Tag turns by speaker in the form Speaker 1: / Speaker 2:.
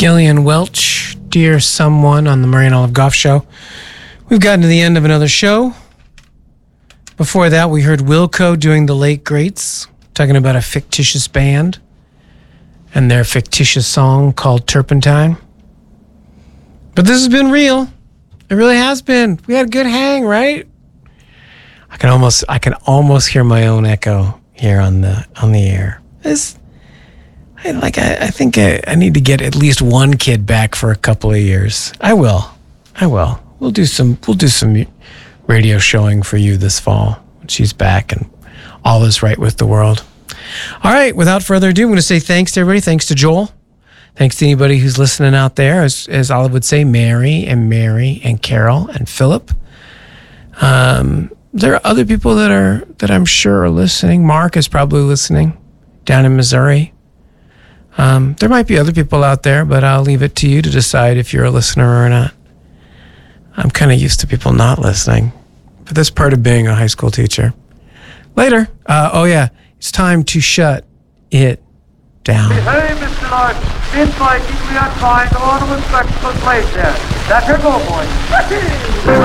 Speaker 1: Gillian Welch, Dear Someone, on the Murray and Olive Goff Show. We've gotten to the end of another show. Before that, we heard Wilco doing The Late Greats, talking about a fictitious band and their fictitious song called Turpentine. But this has been real. It really has been. We had a good hang, right? I can almost hear my own echo here on the air. I think I need to get at least one kid back for a couple of years. I will. We'll do some radio showing for you this fall when she's back and all is right with the world. All right, without further ado, I'm going to say thanks to everybody. Thanks to Joel. Thanks to anybody who's listening out there. As Olive would say, Mary and Carol and Philip. There are other people that I'm sure are listening. Mark is probably listening down in Missouri. There might be other people out there, but I'll leave it to you to decide if you're a listener or not. I'm kind of used to people not listening, but that's part of being a high school teacher. Later. It's time to shut it down.
Speaker 2: Hey, Mr. Larson, it's like we are trying to order respectful place there. That's your goal, boy.